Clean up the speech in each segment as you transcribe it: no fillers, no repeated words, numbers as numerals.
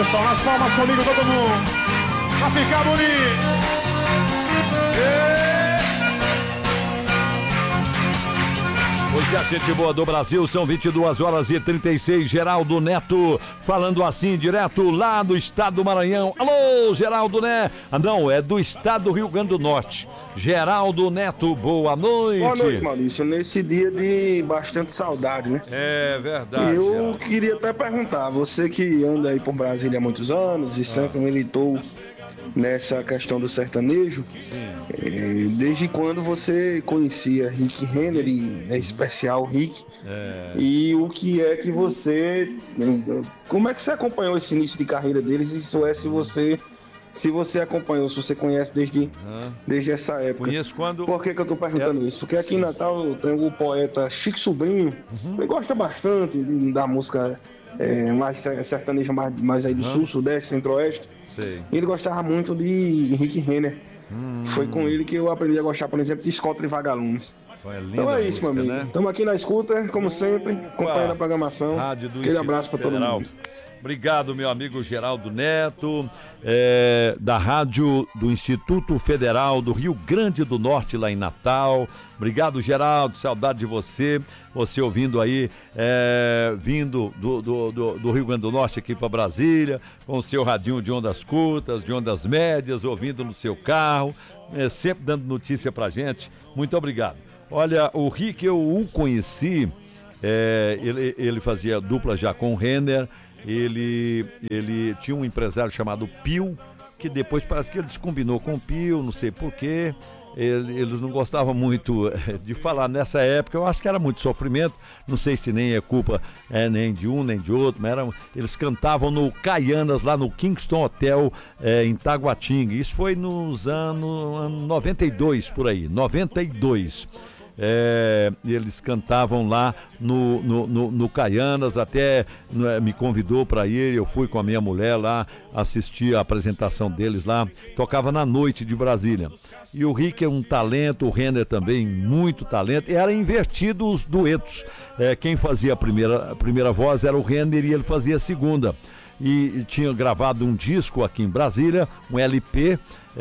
pessoal, nas palmas comigo, todo mundo, pra ficar bonito. Hoje a gente boa do Brasil, são 22h36, Geraldo Neto falando assim, direto lá do estado do Maranhão. Alô, Geraldo Neto. Não, é do estado do Rio Grande do Norte. Geraldo Neto, boa noite. Boa noite, Maurício. Nesse dia de bastante saudade, né? É verdade. Eu Geraldo, queria até perguntar, você que anda aí por Brasília há muitos anos e sempre militou nessa questão do sertanejo, desde quando você conhecia Rick Renner, e em especial Rick, e o que é que você... Como é que você acompanhou esse início de carreira deles? Isso é, se você acompanhou, se você conhece desde essa época. Conheço quando... Por que eu tô perguntando isso? Porque aqui em Natal tem o poeta Chico Sobrinho, ele gosta bastante da música mais sertaneja, mais aí do sul, sudeste, centro-oeste. Sei. Ele gostava muito de Rick Renner. Foi com ele que eu aprendi a gostar, por exemplo, de Escolta e Vagalumes. Então é isso, meu amigo. Estamos aqui na escuta, como sempre, acompanhando a programação. Aquele abraço para todo mundo. Obrigado, meu amigo Geraldo Neto, da rádio do Instituto Federal do Rio Grande do Norte, lá em Natal. Obrigado, Geraldo, saudade de você. Você ouvindo aí, vindo do Rio Grande do Norte aqui para Brasília, com o seu radinho de ondas curtas, de ondas médias, ouvindo no seu carro, sempre dando notícia pra gente. Muito obrigado. Olha, o Rick, eu o conheci, ele fazia dupla já com o Renner. Ele tinha um empresário chamado Pio, que depois parece que ele descombinou com o Pio, não sei porquê. Eles não gostavam muito de falar nessa época, eu acho que era muito sofrimento, não sei se nem é culpa nem de um nem de outro, mas eles cantavam no Caianas, lá no Kingston Hotel, em Taguatinga. Isso foi nos anos 92, por aí, 92. Eles cantavam lá no Caianas, até me convidou para ir, eu fui com a minha mulher lá, assisti a apresentação deles lá, tocava na noite de Brasília. E o Rick é um talento, o Renner também, muito talento, e era invertido os duetos. Quem fazia a primeira voz era o Renner e ele fazia a segunda. E tinha gravado um disco aqui em Brasília, um LP,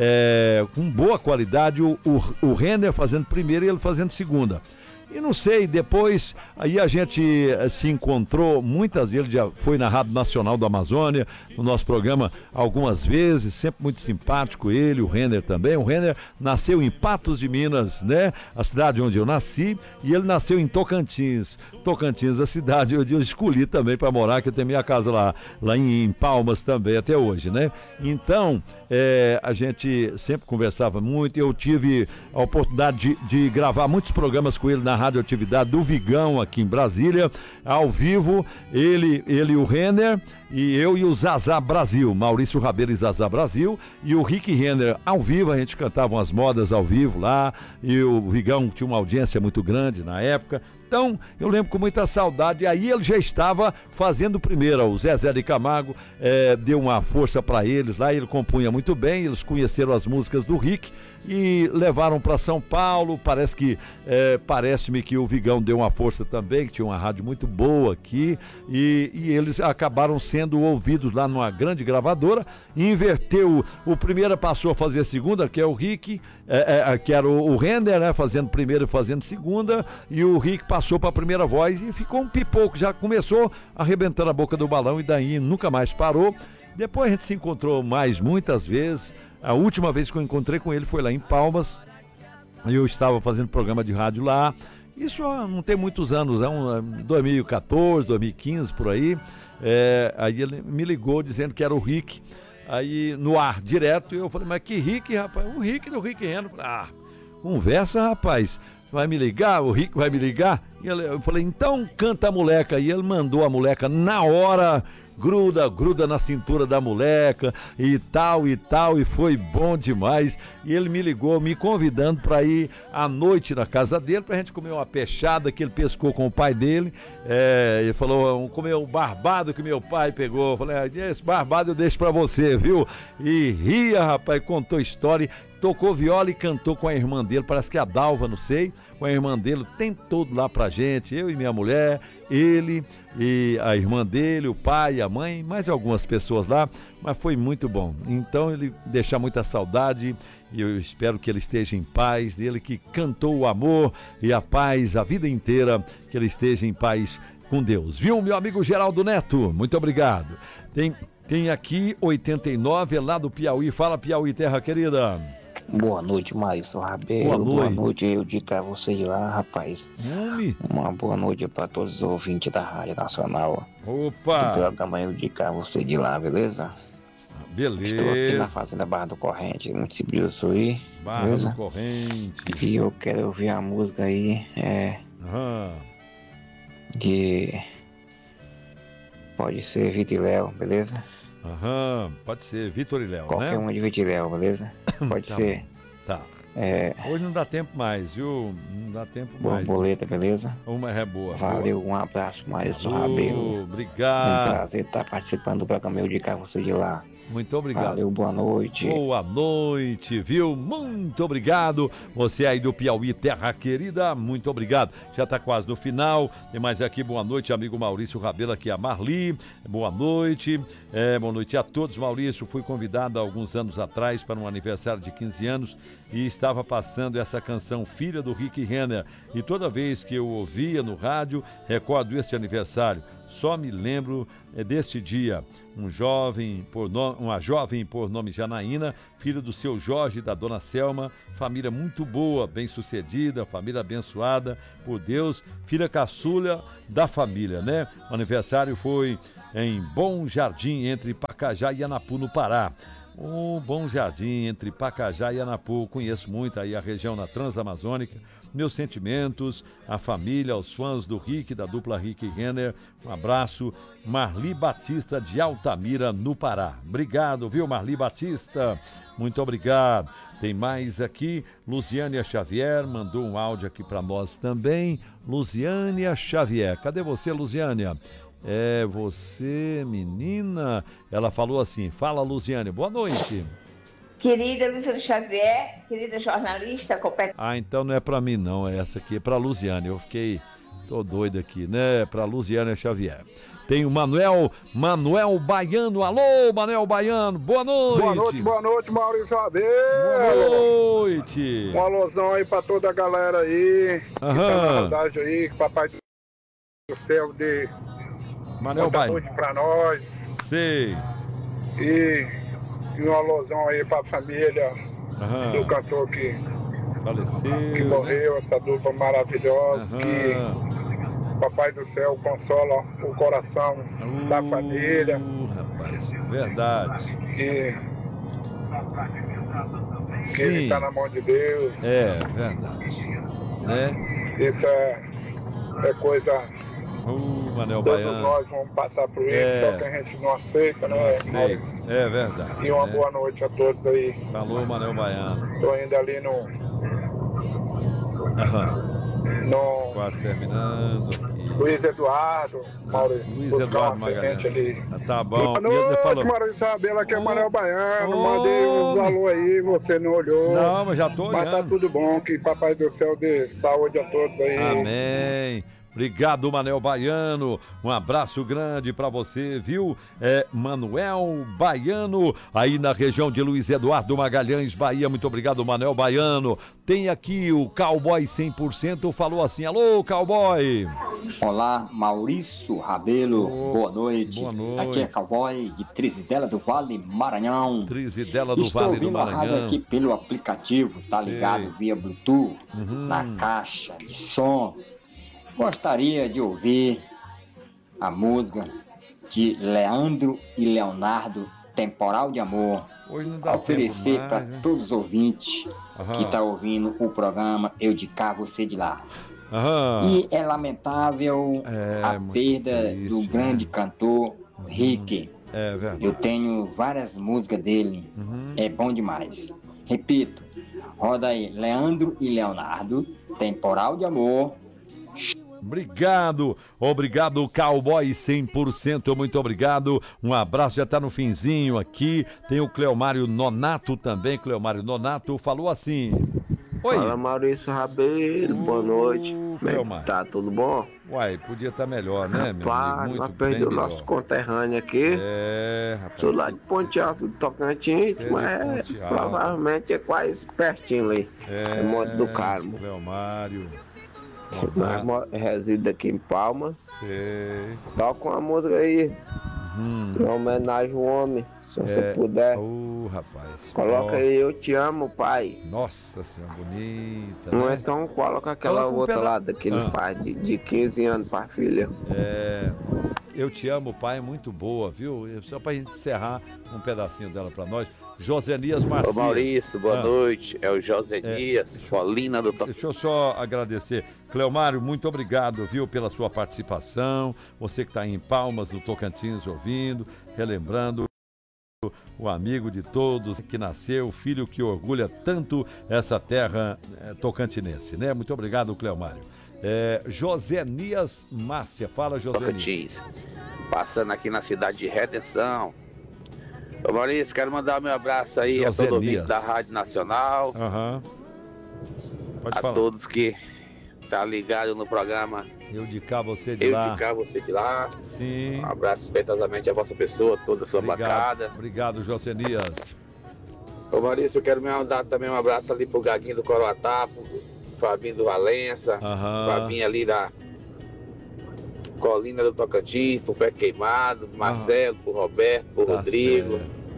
com boa qualidade, o Renner fazendo primeira e ele fazendo segunda. E não sei, depois aí a gente se encontrou muitas vezes, já foi na Rádio Nacional da Amazônia, no nosso programa algumas vezes, sempre muito simpático ele, o Renner também. O Renner nasceu em Patos de Minas, né? A cidade onde eu nasci, e ele nasceu em Tocantins. Tocantins, a cidade onde eu escolhi também para morar, que eu tenho minha casa lá em Palmas também, até hoje, né? Então, a gente sempre conversava muito, eu tive a oportunidade de gravar muitos programas com ele na radioatividade do Vigão aqui em Brasília, ao vivo, ele e o Renner, e eu e o Zazá Brasil, Maurício Rabelo e Zazá Brasil, e o Rick Renner ao vivo, a gente cantava umas modas ao vivo lá, e o Vigão tinha uma audiência muito grande na época. Então, eu lembro com muita saudade, e aí ele já estava fazendo primeiro, o Zezé de Camargo deu uma força para eles lá, ele compunha muito bem, eles conheceram as músicas do Rick e levaram para São Paulo. Parece-me que o Vigão deu uma força também, que tinha uma rádio muito boa aqui, e eles acabaram sendo ouvidos lá numa grande gravadora, inverteu, o primeiro passou a fazer a segunda, que é o Rick, que era o Renner, né, fazendo primeira e fazendo segunda, e o Rick passou para a primeira voz e ficou um pipoco, já começou arrebentando a boca do balão e daí nunca mais parou. Depois a gente se encontrou muitas vezes. A última vez que eu encontrei com ele foi lá em Palmas, eu estava fazendo programa de rádio lá, isso não tem muitos anos, 2014, 2015, por aí. Aí ele me ligou dizendo que era o Rick, aí no ar, direto, e eu falei, mas que Rick, rapaz? O Rick do Rick Renner. Conversa, rapaz, vai me ligar? O Rick vai me ligar? E eu falei, então canta a moleca, e ele mandou a moleca na hora, gruda na cintura da moleca e tal, e foi bom demais. E ele me ligou, me convidando para ir à noite na casa dele, pra gente comer uma peixada que ele pescou com o pai dele. Ele falou, vamos comer o barbado que meu pai pegou. Eu falei, esse barbado eu deixo pra você, viu? E ria, rapaz, contou história. tocou viola e cantou com a irmã dele, parece que é a Dalva, não sei, com a irmã dele, tem todo lá pra gente, eu e minha mulher, ele e a irmã dele, o pai, a mãe, mais algumas pessoas lá, mas foi muito bom. Então ele deixa muita saudade e eu espero que ele esteja em paz, ele que cantou o amor e a paz a vida inteira, que ele esteja em paz com Deus. Viu, meu amigo Geraldo Neto? Muito obrigado. Tem aqui 89, é lá do Piauí. Fala, Piauí, terra querida. Boa noite, Maurício Rabelo. Boa noite, eu digo a você de lá, rapaz. Uma boa noite para todos os ouvintes da Rádio Nacional. Opa! O programa eu digo a você de lá, beleza? Beleza. Estou aqui na Fazenda Barra do Corrente, município do Suí. Barra beleza? do Corrente. E eu quero ouvir a música aí, de... Pode ser Vitor e Léo, beleza? Pode ser Vitor e Léo, Qualquer né? uma de Vitor e Léo, beleza? Pode Tá ser. Tá. Hoje não dá tempo mais, viu? Não dá tempo mais. Borboleta, beleza? Uma é boa. Valeu, um abraço, Maurício Rabelo. Obrigado. Um prazer estar participando do programa Eu de cá, você de lá. Muito obrigado. Valeu, boa noite. Boa noite, viu? Muito obrigado. Você aí do Piauí, terra querida, muito obrigado. Já está quase no final. Tem mais aqui, boa noite, amigo Maurício Rabelo, aqui a Marli. Boa noite. Boa noite a todos. Maurício, fui convidado há alguns anos atrás para um aniversário de 15 anos e estava passando essa canção Filha do Rick Renner. E toda vez que eu ouvia no rádio, recordo este aniversário. Só me lembro deste dia. Uma jovem por nome Janaína, filha do seu Jorge e da dona Selma, família muito boa, bem-sucedida, família abençoada por Deus, filha caçula da família, né? O aniversário foi em Bom Jardim, entre Pacajá e Anapu, no Pará. Bom Jardim, entre Pacajá e Anapu, conheço muito aí a região na Transamazônica. Meus sentimentos, à família, aos fãs do Rick, da dupla Rick Renner. Um abraço, Marli Batista de Altamira, no Pará. Obrigado, viu, Marli Batista? Muito obrigado. Tem mais aqui, Luziânia Xavier mandou um áudio aqui para nós também. Luziânia Xavier, cadê você, Luziânia? É você, menina? Ela falou assim, fala, Luziânia, boa noite. Querida Luciana Xavier, querida jornalista, competente. Então não é pra mim não, essa aqui é pra Luziane. Eu tô doido aqui, né? Pra Luziane Xavier. Tem o Manuel Baiano. Alô, Manuel Baiano, boa noite. Boa noite, Maurício Rabelo. Boa noite. Um alusão aí pra toda a galera aí. Que tá na saudade aí, que papai do céu dê Manuel Baiano. Saúde pra nós. Sei. E um alusão aí pra família do cantor que faleceu, que morreu, essa dupla maravilhosa, que Papai do Céu consola o coração da família. Rapaz, verdade. Que ele está na mão de Deus. É, verdade. Né? Isso é coisa. Manuel Todos Baiano. nós vamos passar por isso, só que a gente não aceita, né? Mas... É verdade. E uma boa noite a todos aí. Falou, Manuel Baiano. Tô ainda ali no quase terminando aqui. Luiz Eduardo, Maurício. Luiz Eduardo Magalhães. Ali. Tá bom. Boa noite, Maurício Rabelo, aqui é Manuel Baiano. Mandei uns alô aí, você não olhou. Não, mas já tô olhando. Mas tá tudo bom, que Papai do Céu dê saúde a todos aí. Amém. Obrigado, Manuel Baiano. Um abraço grande pra você, viu? Manuel Baiano, aí na região de Luiz Eduardo Magalhães, Bahia. Muito obrigado, Manuel Baiano. Tem aqui o Cowboy 100%, falou assim, alô, Cowboy. Olá, Maurício Rabelo, boa noite. Boa noite. Aqui é Cowboy de Trizidela do Vale, Maranhão. Trizidela do Estou Vale ouvindo do a rádio Maranhão. aqui pelo aplicativo, tá ligado via Bluetooth, na caixa de som. Gostaria de ouvir a música de Leandro e Leonardo, Temporal de Amor. Hoje não dá oferecer tempo para mais, né? todos os ouvintes que estão ouvindo o programa Eu de Cá, Você de Lá. E é lamentável a perda triste, do grande cantor Rick. É verdade. Eu tenho várias músicas dele, é bom demais. Repito, roda aí, Leandro e Leonardo, Temporal de Amor. Obrigado, Cowboy 100%, muito obrigado. Um abraço, já tá no finzinho aqui. Tem o Cleomário Nonato também. Cleomário Nonato falou assim: oi. Fala, Maurício Rabelo, boa noite. Cleomário. Tá tudo bom? Uai, podia estar melhor, né, meu Rapaz, amigo? nós perdemos o nosso conterrâneo aqui. Rapaz. Sou lá de Ponte Alta do Tocantins, mas provavelmente é quase pertinho ali. É Monte do Carmo. Cleomário. Nós residimos aqui em Palmas. Sei. Toca uma música aí. Em homenagem ao homem, se você puder. Rapaz. Coloca aí, eu te amo, pai. Nossa senhora, bonita. Não né? é tão, coloca aquela outra lá daquele pai de 15 anos pra filha. Eu te amo, pai, é muito boa, viu? Só pra gente encerrar um pedacinho dela pra nós. Josenias Marcias. Ô Maurício, boa noite. É o Josenias, Folina do Deixa eu só agradecer. Cleomário, muito obrigado, viu, pela sua participação. Você que está em Palmas, no Tocantins, ouvindo, relembrando o amigo de todos que nasceu, o filho que orgulha tanto essa terra tocantinense, né? Muito obrigado, Cleomário. Josenias Márcia, fala, Josenias. Tocantins, passando aqui na cidade de Redenção. Ô Maurício, quero mandar meu abraço aí a todo ouvinte da Rádio Nacional. Pode a falar. todos que tá ligado no programa Eu de cá, você de lá. Eu de cá, você de lá. Sim. Um abraço respeitosamente a vossa pessoa, toda a sua bancada. Obrigado, Josenias. Ô Maurício, eu quero mandar também um abraço ali pro Gaguinho do Coroatá, pro Fabinho do Valença, Fabinho ali da Colina do Tocantins, pro Pé Queimado, pro Marcelo, pro Roberto, pro Rodrigo.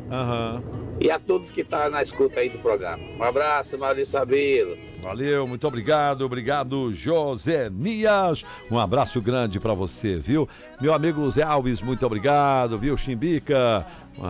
E a todos que estão na escuta aí do programa. Um abraço, Maurício Rabelo. Valeu, muito obrigado, Josenias. Um abraço grande pra você, viu? Meu amigo Zé Alves, muito obrigado, viu, Chimbica? Um